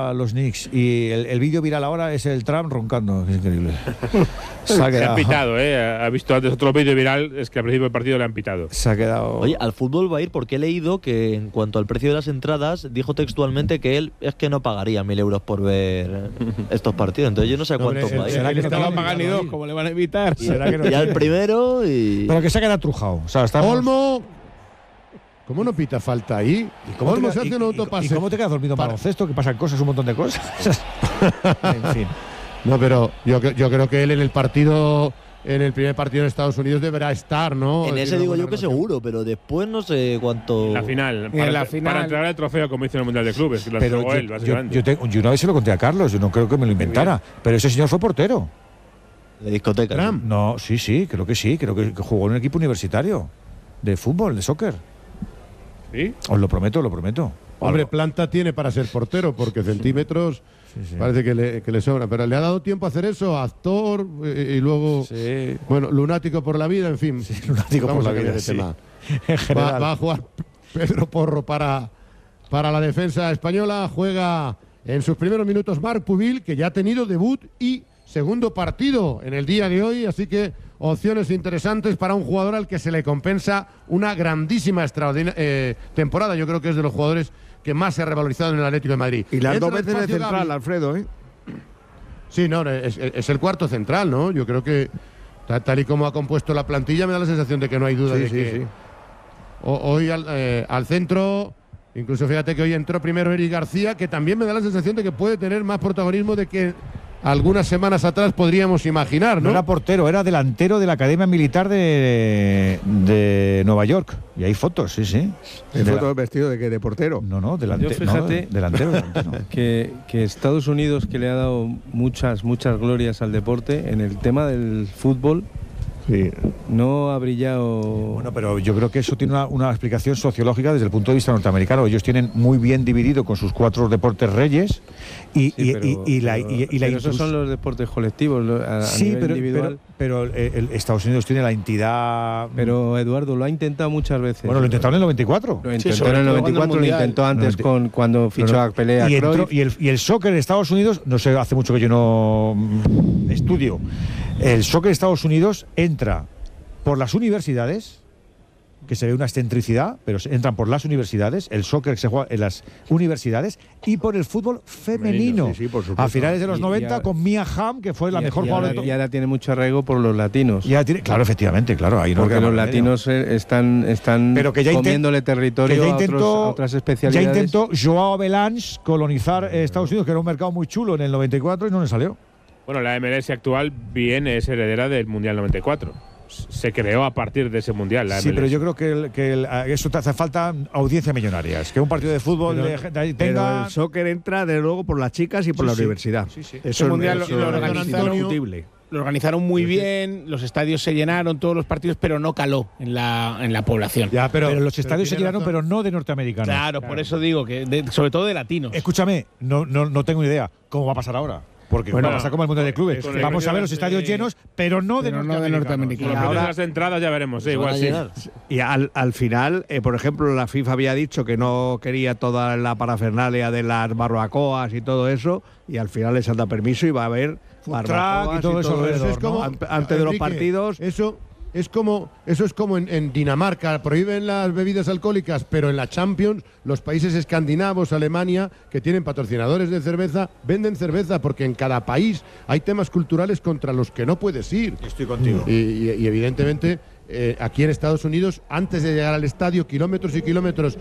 a los Knicks y el vídeo viral ahora es el Trump roncando. Es increíble. Se ha pitado, ha visto antes otro vídeo viral, es que al principio del partido le han pitado. Se ha quedado. Oye, al fútbol va a ir porque he leído que en cuanto al precio de las entradas, dijo textualmente que él es que no pagaría 1.000 euros por ver estos partidos. Entonces yo no sé cuánto va a ir. ¿Será que no va a pagar ni dos? ¿Cómo le van a evitar? ¿Será que no? Ya el primero y... Pero que se ha quedado trujado. O sea, estamos... Olmo. ¿Cómo no pita falta ahí? ¿Y cómo Olmo te se hace un autopase. ¿Y cómo te quedas dormido en baloncesto? Que pasan cosas, un montón de cosas. En fin. No, pero yo creo que él en el primer partido en Estados Unidos deberá estar, ¿no? En ese digo yo que seguro, pero después no sé cuánto. En la final. Para entregar el trofeo como hizo en el Mundial de Clubes, que lo Pero entregó él, básicamente. yo una vez se lo conté a Carlos, yo no creo que me lo inventara. Pero ese señor fue portero. De discoteca. Trump. No, sí, creo que jugó en un equipo universitario de fútbol, de soccer. ¿Sí? Os lo prometo. Hombre, planta tiene para ser portero, porque centímetros Sí. parece que le sobra. Pero le ha dado tiempo a hacer eso, actor y luego, Sí. bueno, lunático por la vida, en fin. Sí, lunático Vamos por a la cambiar vida, de sí. tema. En general. Va a jugar Pedro Porro para la defensa española. Juega en sus primeros minutos Marc Pubil, que ya ha tenido debut y segundo partido en el día de hoy, así que opciones interesantes para un jugador al que se le compensa una grandísima temporada. Yo creo que es de los jugadores que más se ha revalorizado en el Atlético de Madrid. Y las Entra dos al veces de espacio central, Gavi. Alfredo, ¿eh? Sí, no, es el cuarto central, ¿no? Yo creo que tal y como ha compuesto la plantilla me da la sensación de que no hay duda de que hoy al centro, incluso fíjate que hoy entró primero Eric García, que también me da la sensación de que puede tener más protagonismo de que algunas semanas atrás podríamos imaginar, ¿no? No era portero, era delantero de la Academia Militar de Nueva York. Y hay fotos, sí. El foto vestido de portero. No, Yo fíjate delantero. que Estados Unidos, que le ha dado muchas glorias al deporte, en el tema del fútbol Sí. no ha brillado. Bueno, pero yo creo que eso tiene una explicación sociológica desde el punto de vista norteamericano. Ellos tienen muy bien dividido con sus 4 deportes reyes pero esos son los deportes colectivos a nivel individual. Pero Estados Unidos tiene la entidad. Pero Eduardo lo ha intentado muchas veces. Bueno, lo intentaron en el 94. Lo intentó en el 94, lo intentó antes cuando fichó a Pelé, a Cruyff. Y el soccer en Estados Unidos, no sé, hace mucho que yo no estudio. El soccer en Estados Unidos entra por las universidades, que se ve una excentricidad, pero entran por las universidades, el soccer se juega en las universidades, y por el fútbol femenino. Sí, por supuesto. A finales de los 90 con Mia Hamm, que fue la mejor jugadora de todo. Y ahora tiene mucho arraigo por los latinos. Claro, efectivamente, claro. Ahí no porque queda los más remedio. latinos están Pero que ya comiéndole territorio a otras especialidades. Ya intentó Joao Belange colonizar Estados Unidos, que era un mercado muy chulo en el 94 y no le salió. Bueno, la MLS actual bien es heredera del Mundial 94. Se creó a partir de ese Mundial. La Sí, MLS. pero yo creo que eso te hace falta audiencia millonarias. Que un partido de fútbol Pero tenga. el soccer entra, desde luego, por las chicas y por la universidad. Sí. Eso mundial eso lo es organizaron- indiscutible. Lo organizaron muy bien, los estadios se llenaron, todos los partidos, pero no caló en la población. Ya, Pero los estadios se tiene llenaron, razón. pero no de norteamericanos. Claro, por eso digo que sobre todo de latinos. Escúchame, no tengo idea cómo va a pasar ahora. Porque Bueno, va a pasar como el Mundial de Clubes. con el Vamos a ver los precio estadios llenos, pero no de pero no de norteamericanos. norteamericanos. Los precios ahora- de las entradas ya veremos. Se van Igual a sí. llenar. Y al final, por ejemplo, la FIFA había dicho que no quería toda la parafernalia de las barbacoas y todo eso, y al final les han dado permiso y va a haber barbacoas truck y todo eso alrededor, es como, antes de los Enrique, partidos. Eso es como en Dinamarca, prohíben las bebidas alcohólicas, pero en la Champions, los países escandinavos, Alemania, que tienen patrocinadores de cerveza, venden cerveza, porque en cada país hay temas culturales contra los que no puedes ir. Estoy contigo. Y evidentemente, aquí en Estados Unidos, antes de llegar al estadio, kilómetros y kilómetros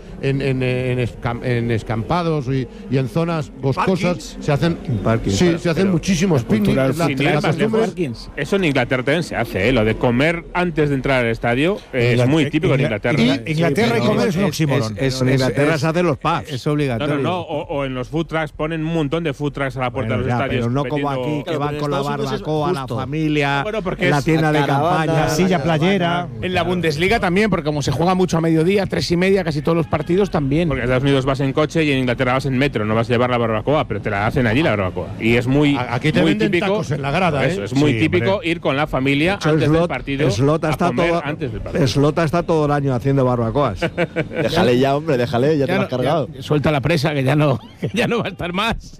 en escampados y en zonas boscosas, se hacen, se hacen muchísimos picnics. Sin ir más lejos, eso en Inglaterra también se hace, lo de comer antes de entrar al estadio es muy típico en Inglaterra. Inglaterra y comer es un oxímoron. En Inglaterra se hacen los pubs. Es obligatorio. O en los food trucks ponen un montón de food trucks a la puerta de los estadios. Pero no como vendiendo- aquí, que Claro, van pero en con la Estados Unidos es barbacoa, la justo. familia, Bueno, porque la es tienda de caravana, campaña. La silla playera. En la Bundesliga también, porque como se juega mucho a mediodía, 3:30, casi todos los partidos también. Porque en Estados Unidos vas en coche y en Inglaterra vas en metro, no vas a llevar la barbacoa, pero te la hacen allí la barbacoa. Y es muy, Aquí te muy venden típico. tacos en la grada, Eso, es muy Sí, típico hombre. ir con la familia De hecho, antes del partido. Slot a está comer todo, antes del partido. Slota está todo el año haciendo barbacoas. Déjale ya, hombre, déjale, ya te lo has cargado. Suelta la presa, que ya no va a estar más.